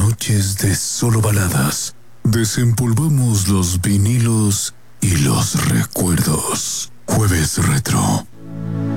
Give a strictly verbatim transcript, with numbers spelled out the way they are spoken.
noches de solo baladas, desempolvamos los vinilos y los recuerdos. Jueves Retro.